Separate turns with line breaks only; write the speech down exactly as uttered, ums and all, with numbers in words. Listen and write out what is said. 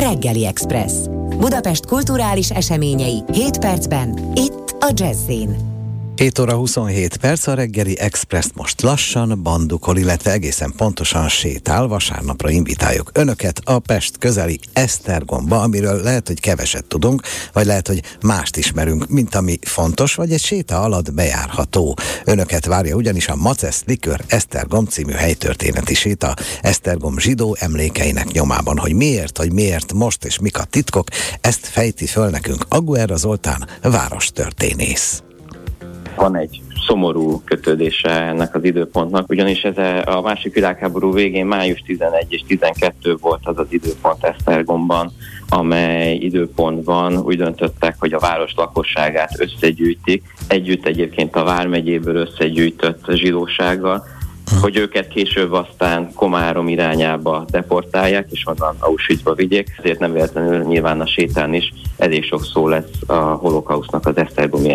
Reggeli Express. Budapest kulturális eseményei hét percben, itt a Jazz-in.
hét óra huszonhét perc, a Reggeli Express most lassan bandukol, illetve egészen pontosan sétál. Vasárnapra invitáljuk önöket a Pest közeli Esztergomba, amiről lehet, hogy keveset tudunk, vagy lehet, hogy mást ismerünk, mint ami fontos, vagy egy séta alatt bejárható. Önöket várja ugyanis a Macesz Likör Esztergom című helytörténeti séta Esztergom zsidó emlékeinek nyomában. Hogy miért, hogy miért most és mik a titkok, ezt fejti föl nekünk Aguera Zoltán, várostörténész.
Van egy szomorú kötődése ennek az időpontnak, ugyanis ez a második világháború végén május tizenegy és tizenkettő volt az az időpont Esztergomban, amely időpontban úgy döntöttek, hogy a város lakosságát összegyűjtik, együtt egyébként a vármegyéből összegyűjtött zsidósággal, hogy őket később aztán Komárom irányába deportálják, és onnan Auschwitzba vigyék. Ezért nem véletlenül nyilván a sétán is elég sok szó lesz a holokausznak az esztergomi